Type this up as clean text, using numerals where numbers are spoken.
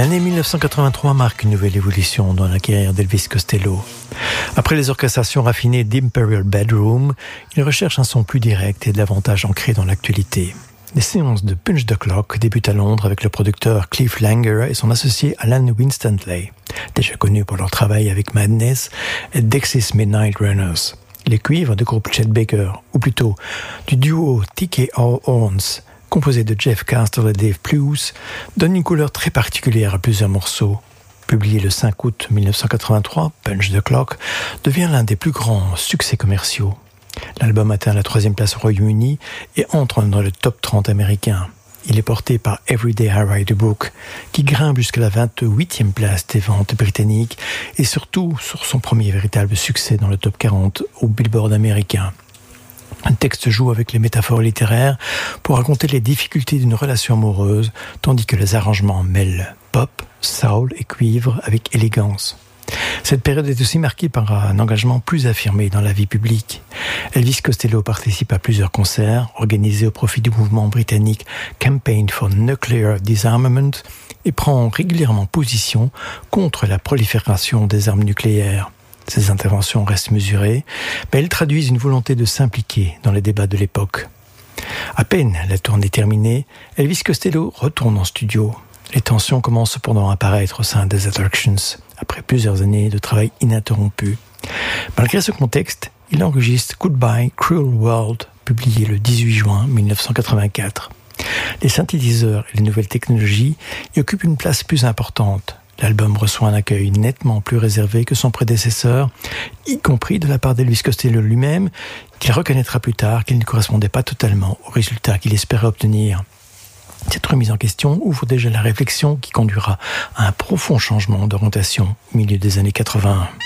L'année 1983 marque une nouvelle évolution dans la carrière d'Elvis Costello. Après les orchestrations raffinées d'Imperial Bedroom, il recherche un son plus direct et davantage ancré dans l'actualité. Les séances de Punch the Clock débutent à Londres avec le producteur Cliff Langer et son associé Alan Winstanley, déjà connus pour leur travail avec Madness et Dexys Midnight Runners. Les cuivres du groupe Chet Baker, ou plutôt du duo TKO Horns, composé de Jeff Castle et Dave Plus, donne une couleur très particulière à plusieurs morceaux. Publié le 5 août 1983, Punch the Clock devient l'un des plus grands succès commerciaux. L'album atteint la 3e place au Royaume-Uni et entre dans le top 30 américain. Il est porté par Everyday I Write a Book, qui grimpe jusqu'à la 28e place des ventes britanniques et surtout sur son premier véritable succès dans le top 40 au Billboard américain. Un texte joue avec les métaphores littéraires pour raconter les difficultés d'une relation amoureuse, tandis que les arrangements mêlent pop, soul et cuivre avec élégance. Cette période est aussi marquée par un engagement plus affirmé dans la vie publique. Elvis Costello participe à plusieurs concerts organisés au profit du mouvement britannique Campaign for Nuclear Disarmament et prend régulièrement position contre la prolifération des armes nucléaires. Ces interventions restent mesurées, mais elles traduisent une volonté de s'impliquer dans les débats de l'époque. À peine la tournée terminée, Elvis Costello retourne en studio. Les tensions commencent cependant à apparaître au sein des Attractions, après plusieurs années de travail ininterrompu. Malgré ce contexte, il enregistre Goodbye Cruel World, publié le 18 juin 1984. Les synthétiseurs et les nouvelles technologies y occupent une place plus importante. L'album reçoit un accueil nettement plus réservé que son prédécesseur, y compris de la part d'Elvis Costello lui-même, qu'il reconnaîtra plus tard qu'il ne correspondait pas totalement au résultat qu'il espérait obtenir. Cette remise en question ouvre déjà la réflexion qui conduira à un profond changement d'orientation au milieu des années 80.